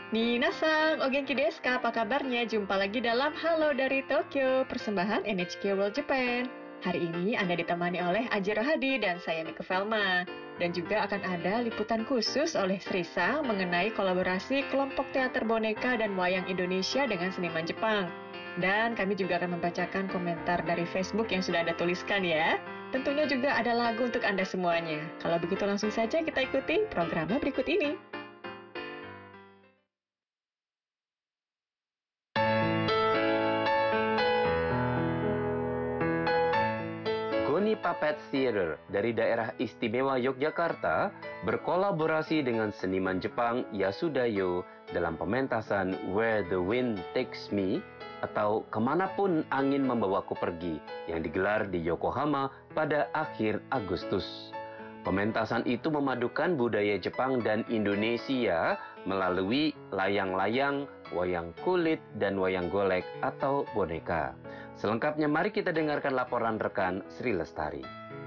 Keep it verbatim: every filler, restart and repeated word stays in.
Minasan, o genki desu ka? Apa kabarnya? Jumpa lagi dalam Halo dari Tokyo, persembahan N H K World Japan. Hari ini Anda ditemani oleh Aji Rohadi dan saya Mika Velma. Dan juga akan ada liputan khusus oleh Srisa mengenai kolaborasi kelompok teater boneka dan wayang Indonesia dengan seniman Jepang. Dan kami juga akan membacakan komentar dari Facebook yang sudah Anda tuliskan ya. Tentunya juga ada lagu untuk Anda semuanya. Kalau begitu langsung saja kita ikuti programnya berikut ini. Goni Puppet Theater dari daerah istimewa Yogyakarta berkolaborasi dengan seniman Jepang Yasuda-yo dalam pementasan Where the Wind Takes Me atau Kemanapun Angin Membawaku Pergi yang digelar di Yokohama pada akhir Agustus. Pementasan itu memadukan budaya Jepang dan Indonesia melalui layang-layang, wayang kulit, dan wayang golek atau boneka. Selengkapnya mari kita dengarkan laporan rekan Sri Lestari.